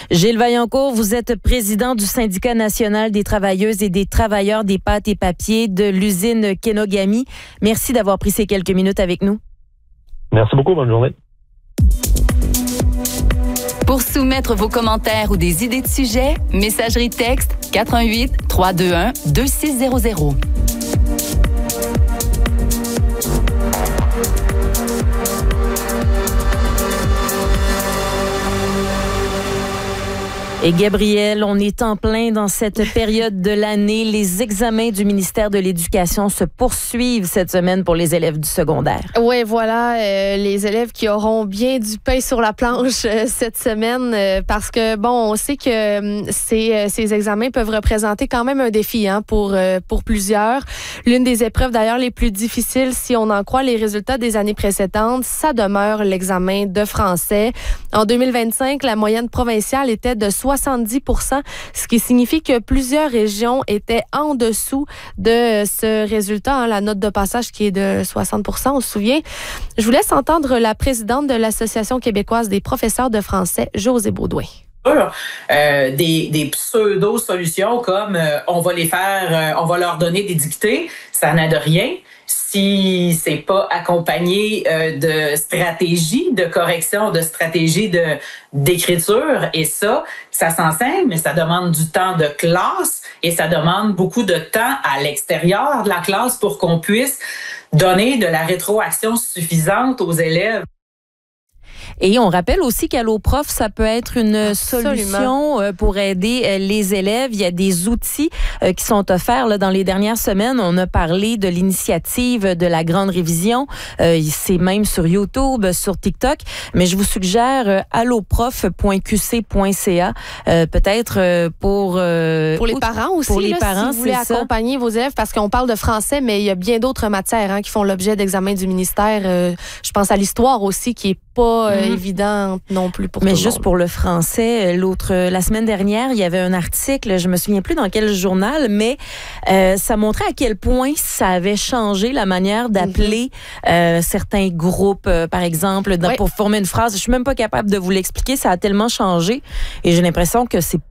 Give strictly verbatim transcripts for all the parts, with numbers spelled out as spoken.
Gilles Vaillancourt, vous êtes président du syndicat national des travailleuses et des travailleurs des pâtes et papiers de l'usine Kenogami. Merci d'avoir pris ces quelques minutes avec nous. Merci beaucoup, bonne journée. Pour soumettre vos commentaires ou des idées de sujets, messagerie texte quatre un huit, trois deux un, deux six zéro zéro. Et Gabrielle, on est en plein dans cette période de l'année. Les examens du ministère de l'Éducation se poursuivent cette semaine pour les élèves du secondaire. Oui, voilà, euh, les élèves qui auront bien du pain sur la planche euh, cette semaine euh, parce que, bon, on sait que euh, ces, euh, ces examens peuvent représenter quand même un défi hein, pour, euh, pour plusieurs. L'une des épreuves, d'ailleurs, les plus difficiles, si on en croit les résultats des années précédentes, ça demeure l'examen de français. En deux mille vingt-cinq, la moyenne provinciale était de soixante-dix pour cent, ce qui signifie que plusieurs régions étaient en dessous de ce résultat, hein, la note de passage qui est de soixante pour cent, on se souvient. Je vous laisse entendre la présidente de l'Association québécoise des professeurs de français, Josée Baudouin. Euh, des, des pseudo-solutions comme euh, on va les faire, euh, on va leur donner des dictées, ça n'a de rien. Si c'est pas accompagné euh, de stratégies de correction, de stratégies de d'écriture, et ça, ça s'enseigne, mais ça demande du temps de classe et ça demande beaucoup de temps à l'extérieur de la classe pour qu'on puisse donner de la rétroaction suffisante aux élèves. Et on rappelle aussi qu'Alloprof, ça peut être une Absolument. solution pour aider les élèves. Il y a des outils qui sont offerts là, dans les dernières semaines. On a parlé de l'initiative de la grande révision. C'est même sur YouTube, sur TikTok. Mais je vous suggère alloprof point q c point c a peut-être pour... Pour les parents aussi. Pour les là, parents, si vous voulez c'est accompagner ça. vos élèves, parce qu'on parle de français, mais il y a bien d'autres matières hein, qui font l'objet d'examens du ministère. Je pense à l'histoire aussi, qui est pas euh, mm-hmm. évident non plus pour Mais tout le juste monde. pour le français, l'autre la semaine dernière, il y avait un article, je me souviens plus dans quel journal, mais euh, ça montrait à quel point ça avait changé la manière d'appeler mm-hmm. euh, certains groupes, euh, par exemple, dans, oui. pour former une phrase. Je suis même pas capable de vous l'expliquer, ça a tellement changé et j'ai l'impression que c'est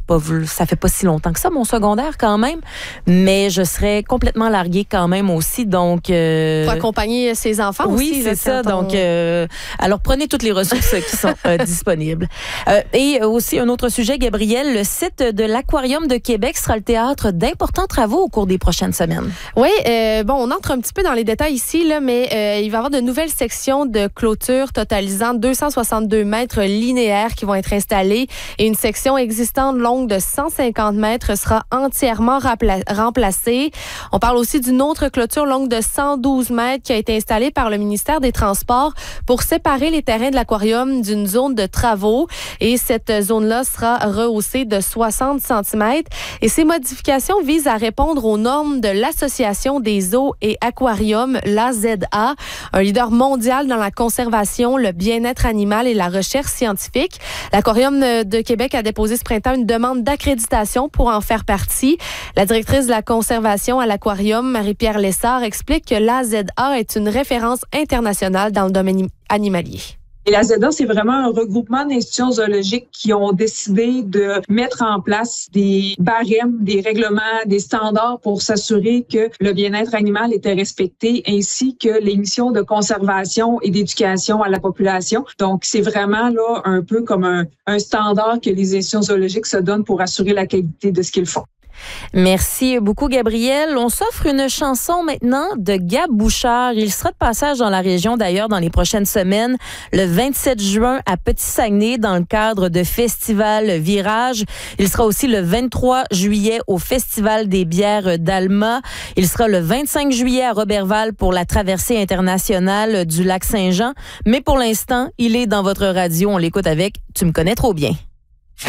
ça fait pas si longtemps que ça, mon secondaire, quand même. Mais je serais complètement larguée quand même aussi. Donc, euh... pour accompagner ses enfants oui, aussi. Oui, c'est ça. On... Donc, euh... alors prenez toutes les ressources qui sont euh, disponibles. Euh, et aussi, un autre sujet, Gabrielle, le site de l'Aquarium de Québec sera le théâtre d'importants travaux au cours des prochaines semaines. Oui, euh, bon, on entre un petit peu dans les détails ici, là, mais euh, il va y avoir de nouvelles sections de clôture totalisant deux cent soixante-deux mètres linéaires qui vont être installées et une section existante longue de cent cinquante mètres sera entièrement rappla- remplacée. On parle aussi d'une autre clôture longue de cent douze mètres qui a été installée par le ministère des Transports pour séparer les terrains de l'aquarium d'une zone de travaux. Et cette zone-là sera rehaussée de soixante centimètres. Et ces modifications visent à répondre aux normes de l'Association des eaux et aquariums, l'A Z A, un leader mondial dans la conservation, le bien-être animal et la recherche scientifique. L'Aquarium de Québec a déposé ce printemps une demande d'accréditation pour en faire partie. La directrice de la conservation à l'aquarium, Marie-Pierre Lessard, explique que l'A Z A est une référence internationale dans le domaine animalier. Et l'A Z A, c'est vraiment un regroupement d'institutions zoologiques qui ont décidé de mettre en place des barèmes, des règlements, des standards pour s'assurer que le bien-être animal était respecté, ainsi que les missions de conservation et d'éducation à la population. Donc, c'est vraiment là un peu comme un, un standard que les institutions zoologiques se donnent pour assurer la qualité de ce qu'ils font. Merci beaucoup, Gabrielle. On s'offre une chanson maintenant de Gab Bouchard. Il sera de passage dans la région, d'ailleurs, dans les prochaines semaines, le vingt-sept juin à Petit-Saguenay, dans le cadre de Festival Virage. Il sera aussi le vingt-trois juillet au Festival des bières d'Alma. Il sera le vingt-cinq juillet à Roberval pour la traversée internationale du lac Saint-Jean. Mais pour l'instant, il est dans votre radio. On l'écoute avec « Tu me connais trop bien ».